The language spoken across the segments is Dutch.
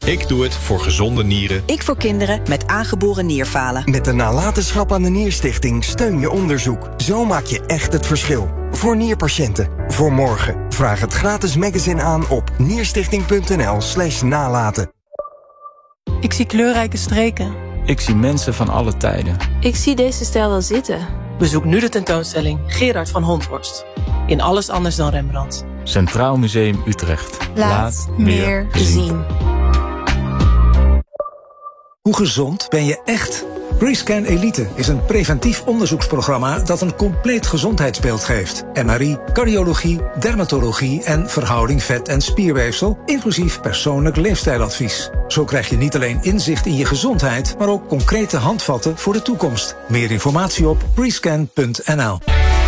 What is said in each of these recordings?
Ik doe het voor gezonde nieren. Ik voor kinderen met aangeboren nierfalen. Met de nalatenschap aan de Nierstichting steun je onderzoek. Zo maak je echt het verschil. Voor nierpatiënten. Voor morgen. Vraag het gratis magazine aan op nierstichting.nl/nalaten. Ik zie kleurrijke streken. Ik zie mensen van alle tijden. Ik zie deze stijl wel zitten. Bezoek nu de tentoonstelling Gerard van Honthorst. In Alles anders dan Rembrandt. Centraal Museum Utrecht. Laat meer zien. Hoe gezond ben je echt? Rescan Elite is een preventief onderzoeksprogramma dat een compleet gezondheidsbeeld geeft. MRI, cardiologie, dermatologie en verhouding vet- en spierweefsel, inclusief persoonlijk leefstijladvies. Zo krijg je niet alleen inzicht in je gezondheid, maar ook concrete handvatten voor de toekomst. Meer informatie op rescan.nl.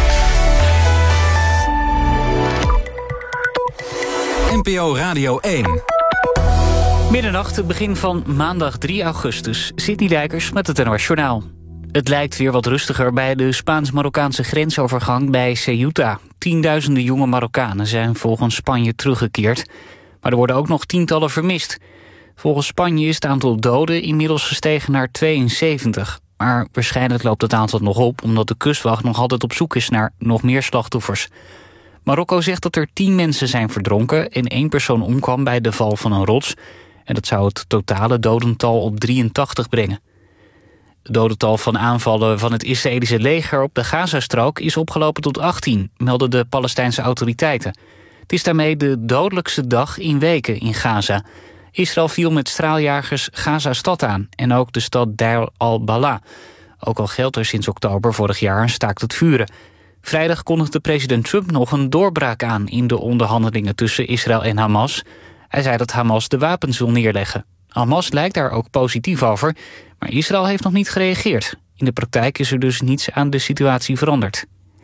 NPO Radio 1. Middernacht, het begin van maandag 3 augustus. Sidney Dijkers met het NOS Journaal. Het lijkt weer wat rustiger bij de Spaans-Marokkaanse grensovergang bij Ceuta. Tienduizenden jonge Marokkanen zijn volgens Spanje teruggekeerd. Maar er worden ook nog tientallen vermist. Volgens Spanje is het aantal doden inmiddels gestegen naar 72. Maar waarschijnlijk loopt het aantal nog op, omdat de kustwacht nog altijd op zoek is naar nog meer slachtoffers. Marokko zegt dat er 10 mensen zijn verdronken en 1 persoon omkwam bij de val van een rots. En dat zou het totale dodental op 83 brengen. Het dodental van aanvallen van het Israëlische leger op de Gazastrook is opgelopen tot 18, melden de Palestijnse autoriteiten. Het is daarmee de dodelijkste dag in weken in Gaza. Israël viel met straaljagers Gaza-stad aan en ook de stad Deir al-Bala. Ook al geldt er sinds oktober vorig jaar een staakt het vuren. Vrijdag kondigde president Trump nog een doorbraak aan in de onderhandelingen tussen Israël en Hamas. Hij zei dat Hamas de wapens wil neerleggen. Hamas lijkt daar ook positief over, maar Israël heeft nog niet gereageerd. In de praktijk is er dus niets aan de situatie veranderd.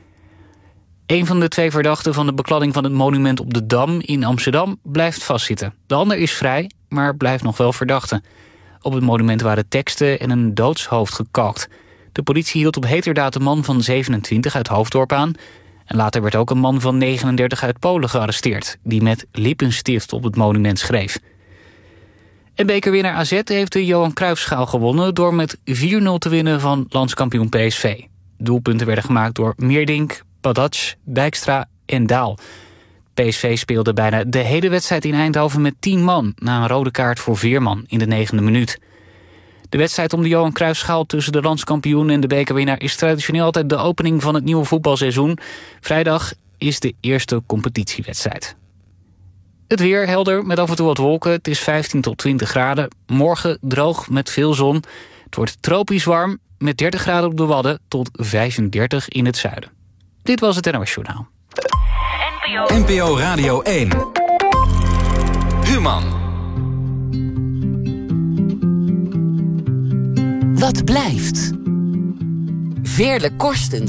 Een van de 2 verdachten van de bekladding van het monument op de Dam in Amsterdam blijft vastzitten. De ander is vrij, maar blijft nog wel verdachte. Op het monument waren teksten en een doodshoofd gekalkt. De politie hield op heterdaad een man van 27 uit Hoofddorp aan. En later werd ook een man van 39 uit Polen gearresteerd, die met lippenstift op het monument schreef. En bekerwinnaar AZ heeft de Johan Cruijffschaal gewonnen door met 4-0 te winnen van landskampioen PSV. Doelpunten werden gemaakt door Meerdink, Padac, Dijkstra en Daal. PSV speelde bijna de hele wedstrijd in Eindhoven met 10 man, na een rode kaart voor Veerman in de 9e minuut. De wedstrijd om de Johan Cruijffschaal tussen de landskampioen en de bekerwinnaar is traditioneel altijd de opening van het nieuwe voetbalseizoen. Vrijdag is de eerste competitiewedstrijd. Het weer helder met af en toe wat wolken. Het is 15 tot 20 graden. Morgen droog met veel zon. Het wordt tropisch warm met 30 graden op de Wadden tot 35 in het zuiden. Dit was het NOS Journaal. NPO Radio 1. Human. Wat blijft? Veerle Korsten